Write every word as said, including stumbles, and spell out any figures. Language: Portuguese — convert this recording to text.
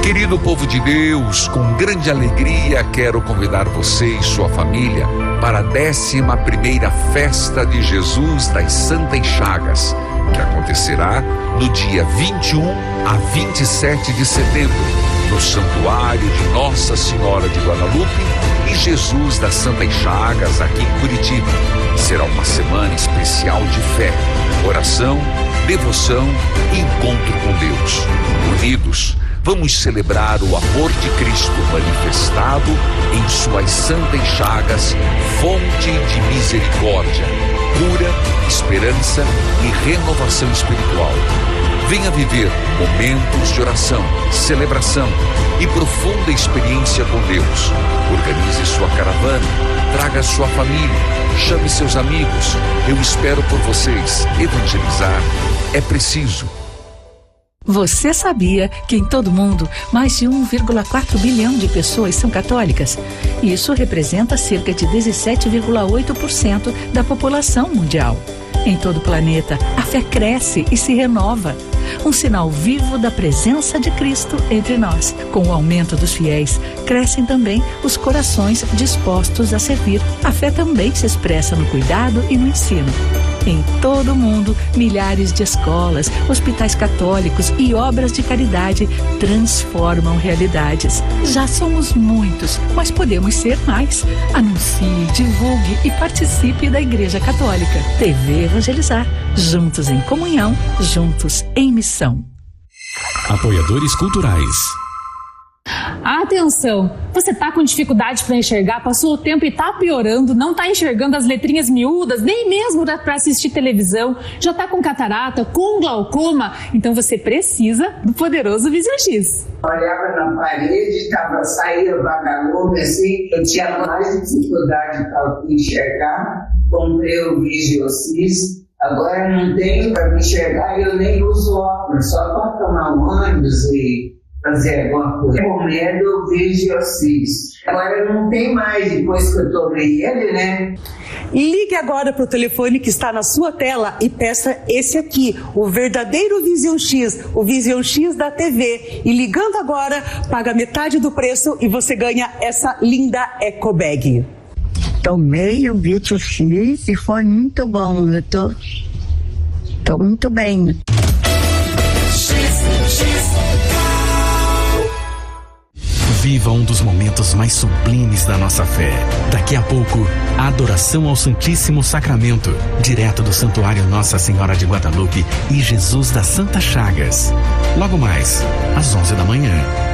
Querido povo de Deus, com grande alegria quero convidar você e sua família para a décima primeira festa de Jesus das Santas Chagas, que acontecerá no dia vinte e um a vinte e sete de setembro, no Santuário de Nossa Senhora de Guadalupe e Jesus das Santas Chagas, aqui em Curitiba. Será uma semana especial de fé, oração, devoção e encontro com Deus. Unidos, vamos celebrar o amor de Cristo manifestado em suas santas chagas, fonte de misericórdia, cura, esperança e renovação espiritual. Venha viver momentos de oração, celebração e profunda experiência com Deus. Organize sua caravana, traga sua família, chame seus amigos. Eu espero por vocês. Evangelizar é preciso. Você sabia que em todo o mundo mais de um vírgula quatro bilhão de pessoas são católicas? Isso representa cerca de dezessete vírgula oito por cento da população mundial. Em todo o planeta, a fé cresce e se renova. Um sinal vivo da presença de Cristo entre nós. Com o aumento dos fiéis, crescem também os corações dispostos a servir. A fé também se expressa no cuidado e no ensino. Em todo o mundo, milhares de escolas, hospitais católicos e obras de caridade transformam realidades. Já somos muitos, mas podemos ser mais. Anuncie, divulgue e participe da Igreja Católica. T V Evangelizar. Juntos em comunhão, juntos em missão. Apoiadores culturais. Atenção! Você tá com dificuldade para enxergar, passou o tempo e tá piorando, não tá enxergando as letrinhas miúdas, nem mesmo para assistir televisão, já tá com catarata, com glaucoma, então você precisa do poderoso Vision X. Olhava na parede, tava, saía vagalume assim, eu tinha mais dificuldade para enxergar, comprei o Vision X, agora não tenho para me enxergar e eu nem uso óculos, só para tomar um ônibus e fazer alguma coisa. Recomendo o Vision X. Agora não tem mais, depois que eu tomei ele, né? Ligue agora para o telefone que está na sua tela e peça esse aqui, o verdadeiro Vision X, o Vision X da T V. E ligando agora, paga metade do preço e você ganha essa linda Eco Bag. Tomei o Vision X e foi muito bom. Eu tô, tô muito bem. Viva um dos momentos mais sublimes da nossa fé. Daqui a pouco, a adoração ao Santíssimo Sacramento, direto do Santuário Nossa Senhora de Guadalupe e Jesus das Santas Chagas. Logo mais, às onze da manhã.